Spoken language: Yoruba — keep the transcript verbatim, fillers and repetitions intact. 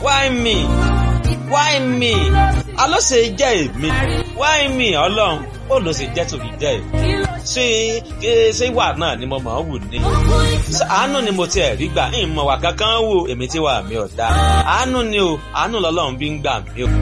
why me why me alóṣè jẹ́ èmi why me ọlọ́run ó ló ṣe jẹ́ tòbí jẹ́ èmi ṣé ṣé ìwà náà ni mo máa ń wù ní àánú ni mo tiẹ̀ rí gbà ń mọ̀ wà kankan wò èmi tí wà mí ọ̀dà àánú ni o àánú lọ́lọ́run bí ń gbà mí o.